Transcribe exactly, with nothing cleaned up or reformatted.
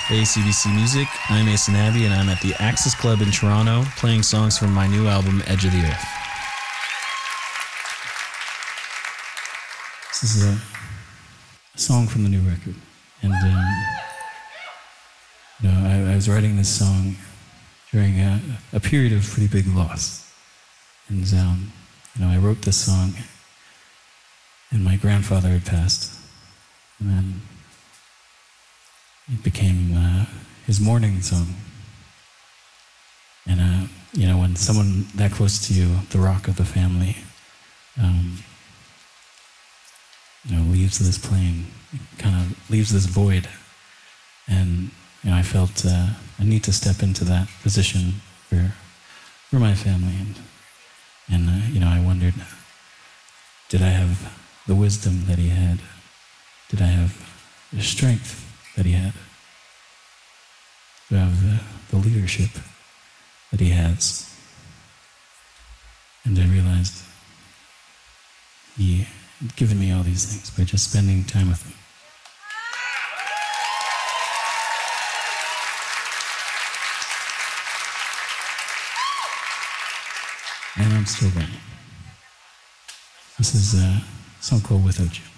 Hey, C B C Music. I'm Mason Abbey, and I'm at the Axis Club in Toronto playing songs from my new album, Edge of the Earth. This is a, a song from the new record. And, um, you know, I, I was writing this song during a, a period of pretty big loss. And, um, you know, I wrote this song, and my grandfather had passed. And then it became uh, his mourning song. And, uh, you know, when someone that close to you, the rock of the family, um, you know, leaves this plane, kind of leaves this void. And, you know, I felt uh, I need to step into that position for, for my family. And, and uh, you know, I wondered, did I have the wisdom that he had? Did I have the strength that he had? Do I have the, the leadership that he has? And I realized he had given me all these things by just spending time with him. And I'm still running. This is a song called Without You.